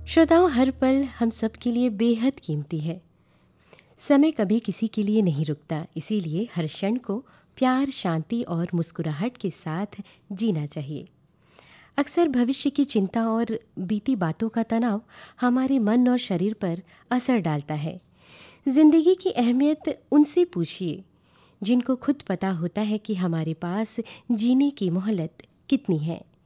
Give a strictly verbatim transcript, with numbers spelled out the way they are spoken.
श्रोताओं, हर पल हम सब के लिए बेहद कीमती है। समय कभी किसी के लिए नहीं रुकता, इसीलिए हर क्षण को प्यार, शांति और मुस्कुराहट के साथ जीना चाहिए। अक्सर भविष्य की चिंता और बीती बातों का तनाव हमारे मन और शरीर पर असर डालता है। जिंदगी की अहमियत उनसे पूछिए जिनको खुद पता होता है कि हमारे पास जीने की मोहलत कितनी है।